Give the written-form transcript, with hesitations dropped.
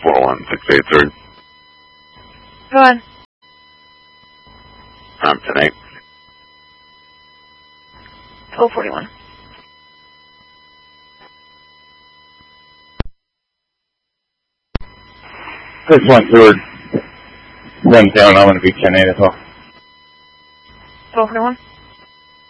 41683. Go ahead. Tonight. 1241. 6-1 Seward. Runs down, I'm going to be 10-8 as well. 1241.